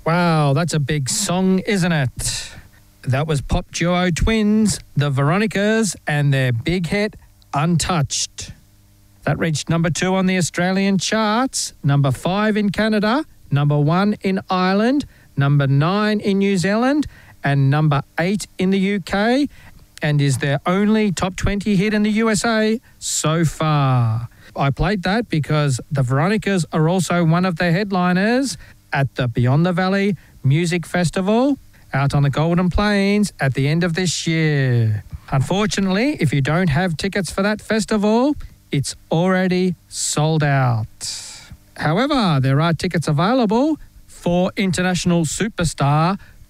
Wow, that's a big song, isn't it? That was pop duo twins, the Veronicas, and their big hit, Untouched. That reached number 2 on the Australian charts, number 5 in Canada, number 1 in Ireland, number 9 in New Zealand, and number 8 in the UK, and is their only top 20 hit in the USA so far. I played that because the Veronicas are also one of the headliners at the Beyond the Valley Music Festival out on the Golden Plains at the end of this year. Unfortunately, if you don't have tickets for that festival, it's already sold out. However, there are tickets available for international superstar